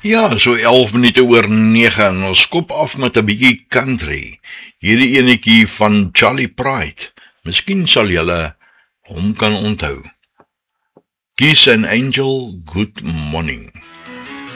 Ja, so 11 minute oor 9 en ons skop af met 'n bietjie country. Hierdie enetjie van Charlie Pride. Miskien sal julle hom kan onthou. Kiss an Angel, Good Morning.